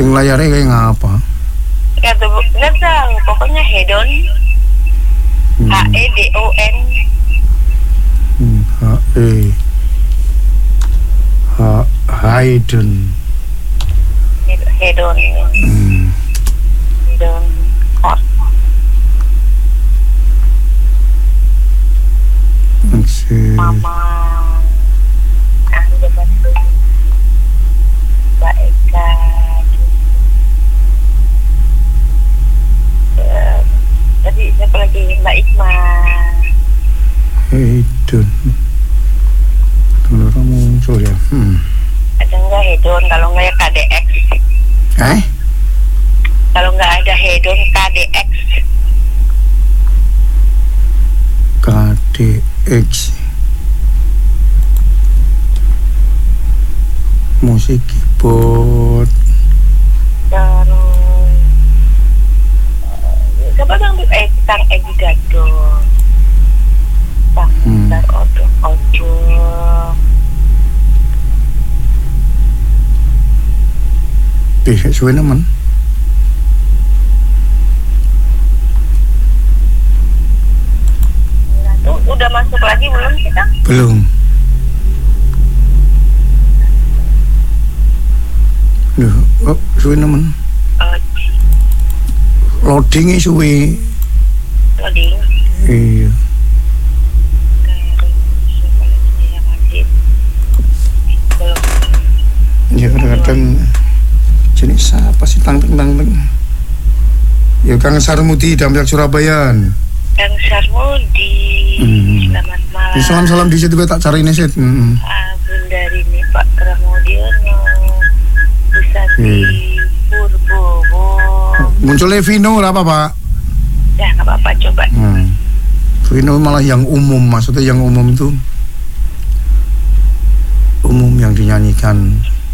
layarnya kayak ngapa? Ya tuh nggak tahu, pokoknya hedon. HEDON. Hayden. Hedon. Hedon. Mama. Depan Mbak Eka. Tadi siapa lagi? Mbak Ikma. Hedon. Orang muncul ya. Ada nggak hedon? Kalau nggak ya KDX. Kalau nggak ada hedon, KDX. KDX. Musik keyboard. Terus coba Kang Egi Gado. Kang Odo. Suwe nemen. Nah, tuh udah masuk lagi belum kita? Belum. Duh, suwe nemen. Loading suwe. Loading. Iya. Ya kadang-kadang jenis apa sih tang. Ya Kang Sarmudi Dampiak Surabaya. Kang Sarmudi. Selamat malam. Salam di situ tak cari ini set. Bunda Rini Pak Pramudiono. Busanti Purbowo. Munculnya Vino lah Pak. Ya nggak apa-apa coba. Vino malah yang umum, maksudnya yang umum itu umum yang dinyanyikan